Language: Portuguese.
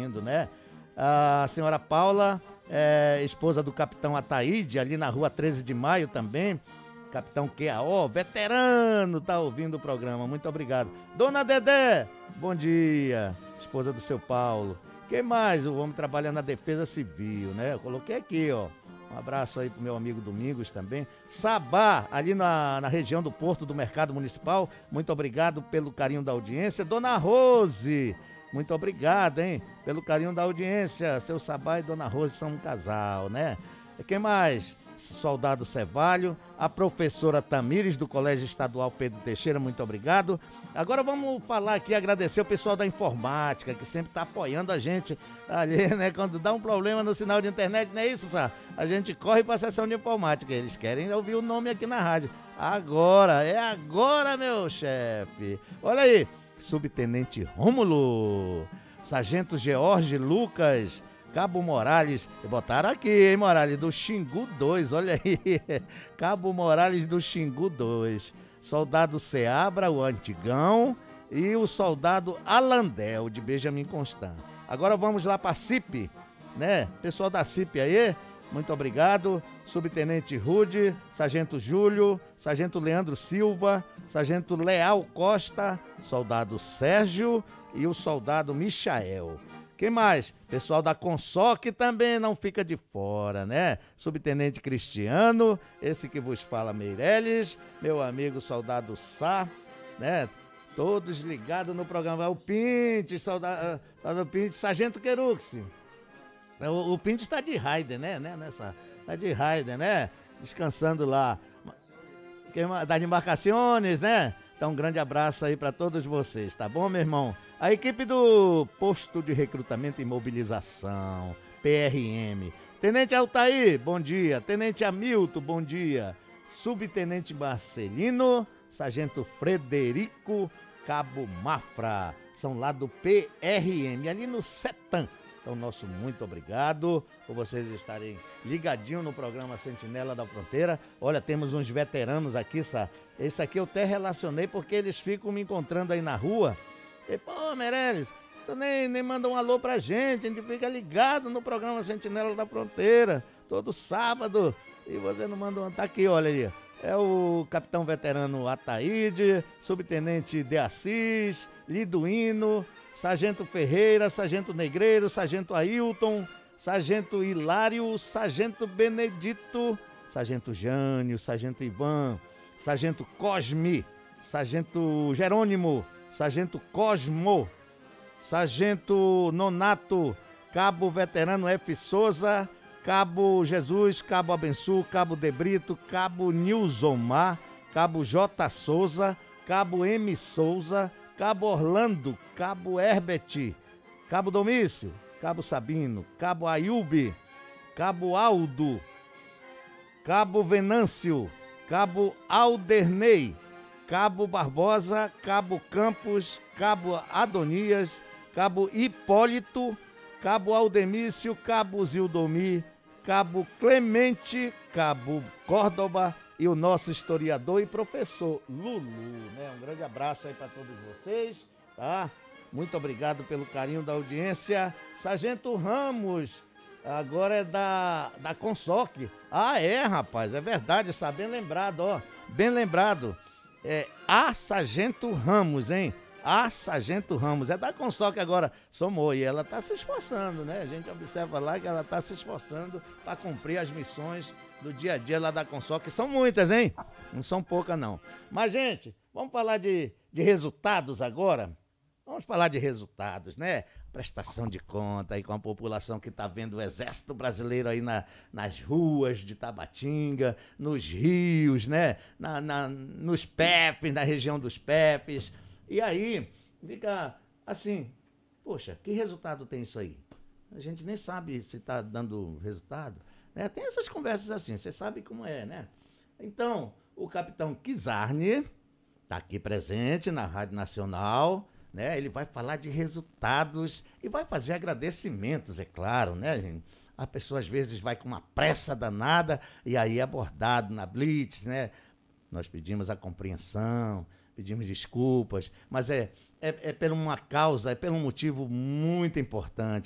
ouvindo, né? A senhora Paula, esposa do capitão Ataíde, ali na rua 13 de Maio também. Capitão QAO, veterano, tá ouvindo o programa, muito obrigado. Dona Dedé, bom dia, esposa do seu Paulo. Quem mais? O homem trabalha na Defesa Civil, né? Eu coloquei aqui, ó. Um abraço aí pro meu amigo Domingos também. Sabá, ali na região do Porto do Mercado Municipal, muito obrigado pelo carinho da audiência. Dona Rose, muito obrigado, hein, pelo carinho da audiência. Seu Sabá e Dona Rose são um casal, né? Quem mais? Soldado Cevalho, a professora Tamires do Colégio Estadual Pedro Teixeira, muito obrigado. Agora vamos falar aqui, agradecer o pessoal da informática, que sempre está apoiando a gente ali, né? Quando dá um problema no sinal de internet, não é isso, Sá? A gente corre para a sessão de informática, eles querem ouvir o nome aqui na rádio. Agora, é agora, meu chefe. Olha aí, Subtenente Rômulo, Sargento George Lucas, Cabo Morales, botaram aqui, hein, Morales, do Xingu 2, olha aí, Cabo Morales do Xingu 2, soldado Seabra, o Antigão, e o soldado Alandel, de Benjamin Constant. Agora vamos lá para a CIP, né, pessoal da CIP aí, muito obrigado, Subtenente Rude, Sargento Júlio, Sargento Leandro Silva, Sargento Leal Costa, soldado Sérgio e o soldado Michael. Quem mais? Pessoal da Consoc também não fica de fora, né? Subtenente Cristiano, esse que vos fala Meireles, meu amigo soldado Sá, né? Todos ligados no programa. O Pintes, soldado Pintes, Sargento Queruxi. O Pintes está de Raider, né? Tá de Raider, né? Descansando lá. Das embarcações, né? Então, um grande abraço aí para todos vocês, tá bom, meu irmão? A equipe do Posto de Recrutamento e Mobilização, PRM. Tenente Altair, bom dia. Tenente Hamilton, bom dia. Subtenente Marcelino, Sargento Frederico, Cabo Mafra. São lá do PRM, ali no Setam. Então, nosso muito obrigado por vocês estarem ligadinhos no programa Sentinela da Fronteira. Olha, temos uns veteranos aqui, sabe? Esse aqui eu até relacionei porque eles ficam me encontrando aí na rua. E, pô, Meireles, tu nem manda um alô pra gente, a gente fica ligado no programa Sentinela da Fronteira, todo sábado. E você não manda um... Tá aqui, olha aí. É o capitão veterano Ataíde, subtenente De Assis, Liduíno, Sargento Ferreira, Sargento Negreiro, Sargento Ailton, Sargento Hilário, Sargento Benedito, Sargento Jânio, Sargento Ivan, Sargento Cosme, Sargento Jerônimo, Sargento Cosmo, Sargento Nonato, Cabo Veterano F. Souza, Cabo Jesus, Cabo Abençu, Cabo Debrito, Cabo Nilzomar, Cabo J. Souza, Cabo M. Souza, Cabo Orlando, Cabo Herbert, Cabo Domício, Cabo Sabino, Cabo Ayube, Cabo Aldo, Cabo Venâncio, Cabo Alderney, Cabo Barbosa, Cabo Campos, Cabo Adonias, Cabo Hipólito, Cabo Aldemício, Cabo Zildomir, Cabo Clemente, Cabo Córdoba e o nosso historiador e professor Lulu, né? Um grande abraço aí para todos vocês, tá? Muito obrigado pelo carinho da audiência. Sargento Ramos, agora é da Consoc. Ah, é, rapaz, é verdade, está bem lembrado, ó, bem lembrado. É a Sargento Ramos, hein? A Sargento Ramos, é da Consoc agora, somou, e ela está se esforçando, né? A gente observa lá que ela está se esforçando para cumprir as missões do dia a dia lá da Consoc, que são muitas, hein? Não são poucas, não. Mas, gente, vamos falar de resultados agora? Vamos falar de resultados, né? Prestação de conta aí com a população que está vendo o Exército Brasileiro aí nas ruas de Tabatinga, nos rios, né? Nos PEPs, na região dos PEPs. E aí fica assim, poxa, que resultado tem isso aí? A gente nem sabe se está dando resultado, né? Tem essas conversas assim, você sabe como é, né? Então, o capitão Kizarni está aqui presente na Rádio Nacional, né? Ele vai falar de resultados e vai fazer agradecimentos, é claro, né, gente? A pessoa às vezes vai com uma pressa danada e aí é abordado na Blitz, né? Nós pedimos a compreensão, pedimos desculpas, mas é por uma causa, é por um motivo muito importante.